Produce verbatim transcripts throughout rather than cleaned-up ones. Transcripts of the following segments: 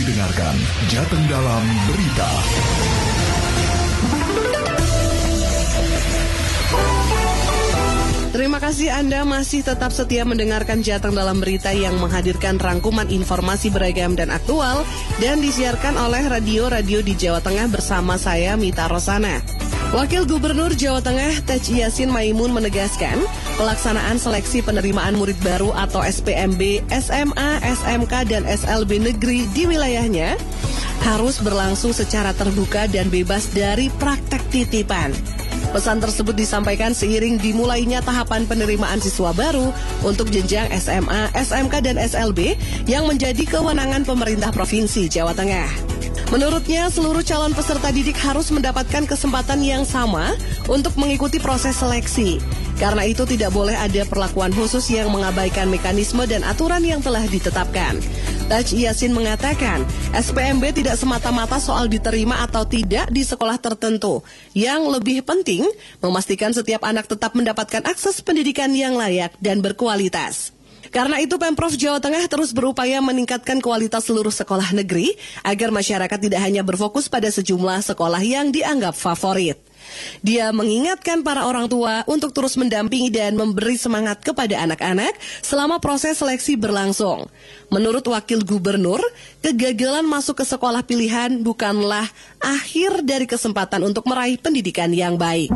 masih dengarkan Jateng Dalam Berita. Terima kasih Anda masih tetap setia mendengarkan Jateng Dalam Berita yang menghadirkan rangkuman informasi beragam dan aktual dan disiarkan oleh radio-radio di Jawa Tengah bersama saya Mita Rosana. Wakil Gubernur Jawa Tengah Tej Yassin Maimun menegaskan pelaksanaan seleksi penerimaan murid baru atau S P M B, S M A, S M K, dan S L B negeri di wilayahnya harus berlangsung secara terbuka dan bebas dari praktek titipan. Pesan tersebut disampaikan seiring dimulainya tahapan penerimaan siswa baru untuk jenjang S M A, S M K, dan S L B yang menjadi kewenangan pemerintah Provinsi Jawa Tengah. Menurutnya, seluruh calon peserta didik harus mendapatkan kesempatan yang sama untuk mengikuti proses seleksi. Karena itu tidak boleh ada perlakuan khusus yang mengabaikan mekanisme dan aturan yang telah ditetapkan. Tej Yassin mengatakan, S P M B tidak semata-mata soal diterima atau tidak di sekolah tertentu. Yang lebih penting, memastikan setiap anak tetap mendapatkan akses pendidikan yang layak dan berkualitas. Karena itu Pemprov Jawa Tengah terus berupaya meningkatkan kualitas seluruh sekolah negeri agar masyarakat tidak hanya berfokus pada sejumlah sekolah yang dianggap favorit. Dia mengingatkan para orang tua untuk terus mendampingi dan memberi semangat kepada anak-anak selama proses seleksi berlangsung. Menurut Wakil Gubernur, kegagalan masuk ke sekolah pilihan bukanlah akhir dari kesempatan untuk meraih pendidikan yang baik.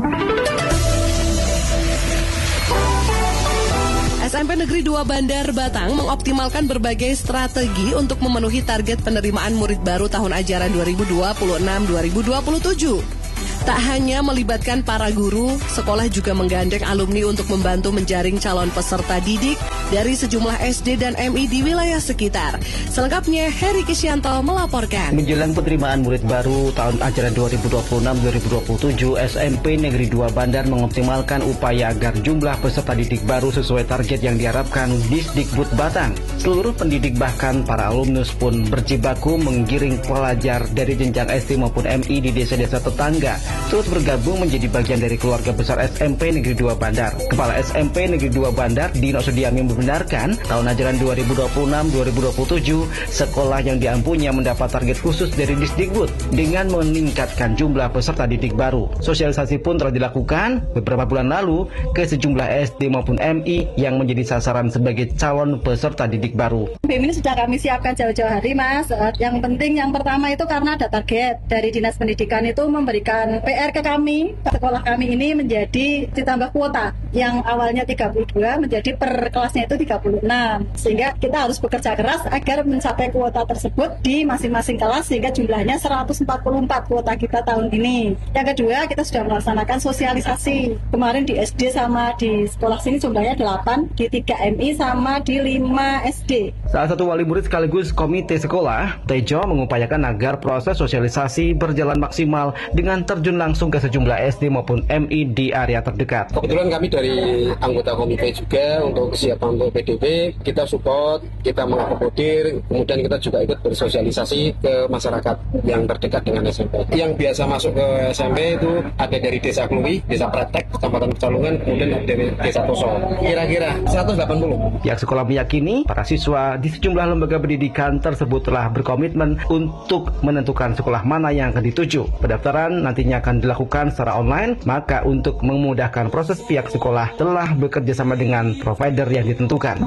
S M P Negeri dua Bandar Batang mengoptimalkan berbagai strategi untuk memenuhi target penerimaan murid baru tahun ajaran dua ribu dua puluh enam dua ribu dua puluh tujuh. Tak hanya melibatkan para guru, sekolah juga menggandeng alumni untuk membantu menjaring calon peserta didik dari sejumlah S D dan M I di wilayah sekitar. Selengkapnya, Heri Kisyanto melaporkan. Menjelang penerimaan murid baru tahun ajaran dua ribu dua puluh enam dua ribu dua puluh tujuh, S M P Negeri dua Bandar mengoptimalkan upaya agar jumlah peserta didik baru sesuai target yang diharapkan Disdikbud Batang. Seluruh pendidik bahkan para alumnus pun berjibaku menggiring pelajar dari jenjang S D maupun M I di desa-desa tetangga turut bergabung menjadi bagian dari keluarga besar S M P Negeri dua Bandar. Kepala S M P Negeri dua Bandar, Dino Sudiami, membenarkan tahun ajaran dua ribu dua puluh enam dua ribu dua puluh tujuh sekolah yang diampunya mendapat target khusus dari Disdikbud dengan meningkatkan jumlah peserta didik baru. Sosialisasi pun telah dilakukan beberapa bulan lalu ke sejumlah S D maupun M I yang menjadi sasaran sebagai calon peserta didik baru. B I M ini sudah kami siapkan jauh-jauh hari, Mas. Yang penting yang pertama itu karena ada target dari Dinas Pendidikan itu memberikan P R ke kami. Sekolah kami ini menjadi ditambah kuota yang awalnya tiga puluh dua menjadi per kelasnya itu tiga puluh enam. Sehingga kita harus bekerja keras agar mencapai kuota tersebut di masing-masing kelas sehingga jumlahnya seratus empat puluh empat kuota kita tahun ini. Yang kedua, kita sudah melaksanakan sosialisasi. Kemarin di S D sama di sekolah sini jumlahnya delapan, di tiga M I sama di lima S D. Salah satu wali murid sekaligus komite sekolah, Tejo, mengupayakan agar proses sosialisasi berjalan maksimal dengan terjun langsung ke sejumlah S D maupun M I di area terdekat. Kebetulan kami dari anggota komite juga untuk kesiapan untuk P D B, kita support, kita mengakomodir, kemudian kita juga ikut bersosialisasi ke masyarakat yang terdekat dengan S M P. Yang biasa masuk ke S M P itu ada dari Desa Kluwi, Desa Pratek, Kecamatan Pecalungan, kemudian dari Desa Toso. Kira-kira seratus delapan puluh. Pihak sekolah meyakini para siswa di sejumlah lembaga pendidikan tersebut telah berkomitmen untuk menentukan sekolah mana yang akan dituju. Pendaftaran nantinya akan dilakukan secara online, maka untuk memudahkan proses pihak sekolah telah bekerja sama dengan provider yang ditentukan.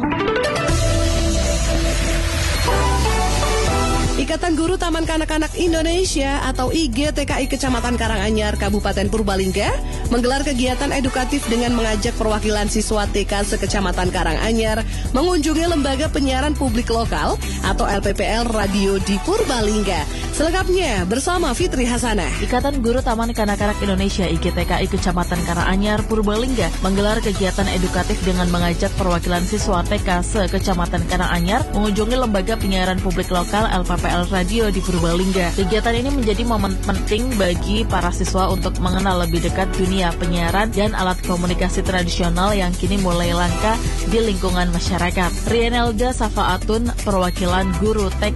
Ikatan Guru Taman Kanak-Kanak Indonesia atau I G T K I Kecamatan Karanganyar, Kabupaten Purbalingga menggelar kegiatan edukatif dengan mengajak perwakilan siswa T K se-Kecamatan Karanganyar mengunjungi lembaga penyiaran publik lokal atau L P P L radio di Purbalingga. Selengkapnya bersama Fitri Hasanah. Ikatan Guru Taman Kanak-Kanak Indonesia I G T K I Kecamatan Karanganyar, Purbalingga menggelar kegiatan edukatif dengan mengajak perwakilan siswa T K se-Kecamatan Karanganyar mengunjungi lembaga penyiaran publik lokal L P P L radio di Purbalingga. Kegiatan ini menjadi momen penting bagi para siswa untuk mengenal lebih dekat dunia penyiaran dan alat komunikasi tradisional yang kini mulai langka di lingkungan masyarakat. Rienelda Safaatun, perwakilan guru T K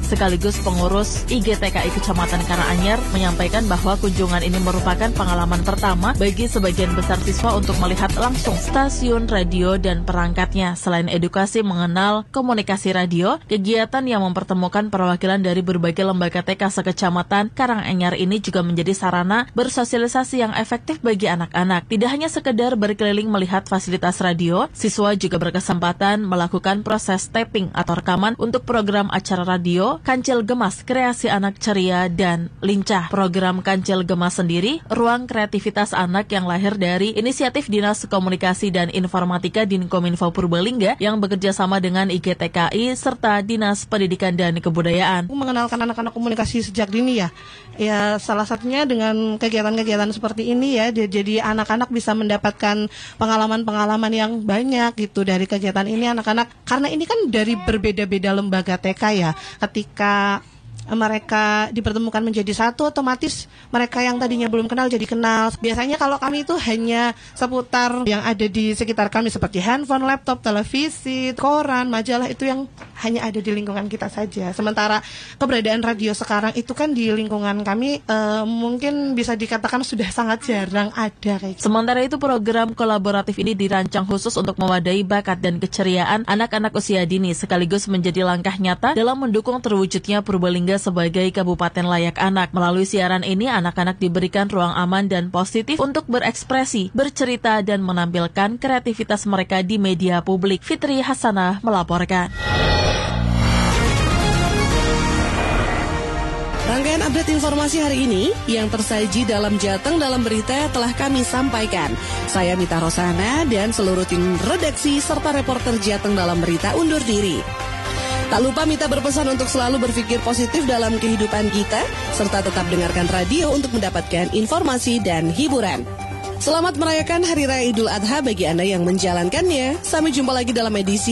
sekaligus pengurus I G T K I Kecamatan Karanganyar menyampaikan bahwa kunjungan ini merupakan pengalaman pertama bagi sebagian besar siswa untuk melihat langsung stasiun radio dan perangkatnya. Selain edukasi mengenal komunikasi radio, kegiatan yang mempertemukan perwakilan dari berbagai lembaga T K sekecamatan Karanganyar ini juga menjadi sarana bersosialisasi yang efektif bagi anak-anak. Tidak hanya sekedar berkeliling melihat fasilitas radio, siswa juga berkesempatan melakukan proses taping atau rekaman untuk program acara radio Kancil Gemas Kreasi Anak Ceria dan Lincah. Program Kancil Gemas sendiri ruang kreativitas anak yang lahir dari inisiatif Dinas Komunikasi dan Informatika Dinkominfo Purbalingga yang bekerja sama dengan I G T K I serta Dinas Pendidikan dan Kebudayaan. Mengenalkan anak-anak komunikasi sejak dini ya. Ya salah satunya dengan kegiatan-kegiatan seperti ini ya, jadi anak-anak bisa mendapatkan pengalaman-pengalaman yang banyak gitu dari kegiatan ini anak-anak. Karena ini kan dari berbeda-beda lembaga T K ya. Ketika mereka dipertemukan menjadi satu, otomatis mereka yang tadinya belum kenal jadi kenal. Biasanya kalau kami itu hanya seputar yang ada di sekitar kami seperti handphone, laptop, televisi, koran, majalah, itu yang hanya ada di lingkungan kita saja. Sementara keberadaan radio sekarang itu kan di lingkungan kami e, mungkin bisa dikatakan sudah sangat jarang ada kayak gitu. Sementara itu program kolaboratif ini dirancang khusus untuk mewadai bakat dan keceriaan anak-anak usia dini sekaligus menjadi langkah nyata dalam mendukung terwujudnya Purbalingga sebagai kabupaten layak anak. Melalui siaran ini, anak-anak diberikan ruang aman dan positif untuk berekspresi, bercerita, dan menampilkan kreativitas mereka di media publik. Fitri Hasanah melaporkan. Rangkaian update informasi hari ini yang tersaji dalam Jateng dalam berita telah kami sampaikan. Saya Mita Rosana dan seluruh tim redaksi serta reporter Jateng dalam berita undur diri. Tak lupa Mita berpesan untuk selalu berpikir positif dalam kehidupan kita, serta tetap dengarkan radio untuk mendapatkan informasi dan hiburan. Selamat merayakan Hari Raya Idul Adha bagi Anda yang menjalankannya. Sampai jumpa lagi dalam edisi